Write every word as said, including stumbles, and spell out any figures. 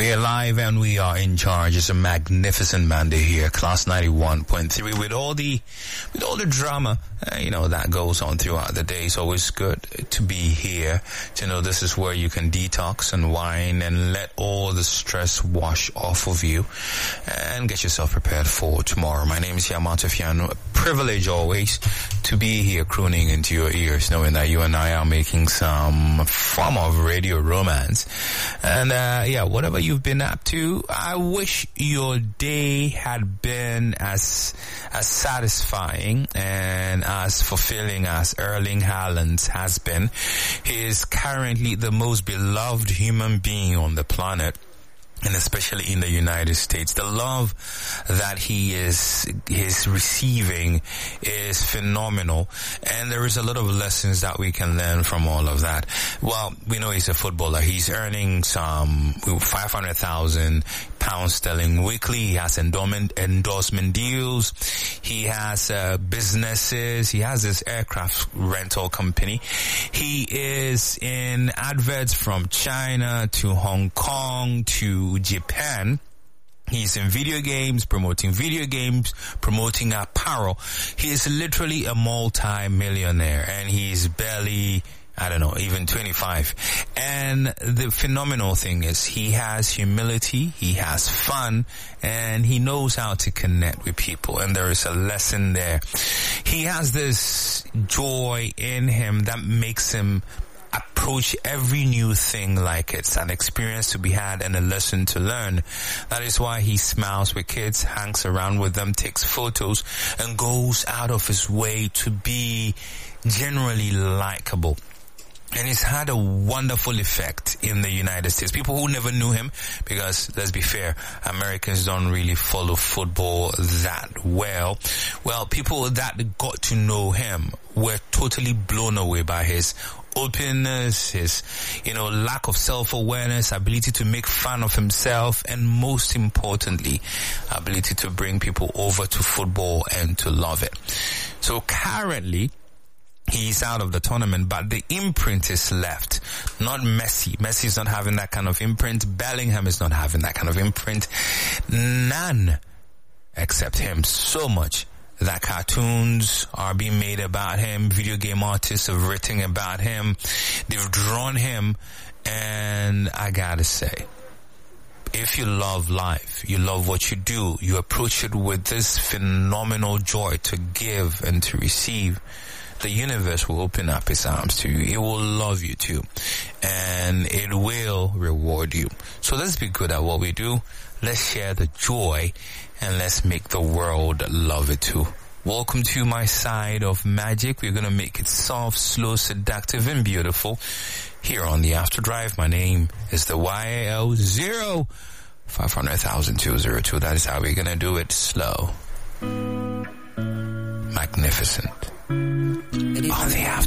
We're live and we are in charge. It's a magnificent Monday here, Class ninety-one point three, with all the, with all the drama, uh, you know, that goes on throughout the day. It's always good to be here, to know this is where you can detox and whine and let all the stress wash off of you and get yourself prepared for tomorrow. My name is Yamato Fiano. A privilege always to be here crooning into your ears, knowing that you and I are making some form of radio romance. And, uh, yeah, whatever you've been up to, I wish your day had been as as satisfying and as fulfilling as Erling Haaland has been. He is currently the most beloved human being on the planet, and especially in the United States. The love that he is is receiving is phenomenal, and there is a lot of lessons that we can learn from all of that. Well, we know he's a footballer. He's earning some five hundred thousand pounds sterling weekly. He has endowment, endorsement deals. He has uh, businesses. He has this aircraft rental company. He is in adverts from China to Hong Kong to Japan. He's in video games, promoting video games, promoting apparel. He is literally a multi-millionaire, and he's barely, I don't know, even twenty-five. And the phenomenal thing is he has humility, he has fun, and he knows how to connect with people. And there is a lesson there. He has this joy in him that makes him approach every new thing like it's an experience to be had and a lesson to learn. That is why he smiles with kids, hangs around with them, takes photos, and goes out of his way to be generally likable. And it's had a wonderful effect in the United States. People who never knew him, because let's be fair, Americans don't really follow football that well. Well, people that got to know him were totally blown away by his openness, his, you know, lack of self-awareness, ability to make fun of himself, and most importantly, ability to bring people over to football and to love it. So currently, he's out of the tournament, but the imprint is left. Not Messi. Messi is not having that kind of imprint. Bellingham is not having that kind of imprint. None except him. So much that cartoons are being made about him. Video game artists have written about him. They've drawn him. And I gotta say, if you love life, you love what you do, you approach it with this phenomenal joy to give and to receive, the universe will open up its arms to you. It will love you too. And it will reward you. So let's be good at what we do. Let's share the joy and let's make the world love it too. Welcome to my side of magic. We're going to make it soft, slow, seductive, and beautiful here on the After Drive. My name is the Y A L zero five hundred thousand two zero two. That is how we're going to do it. Slow. Magnificent. On the After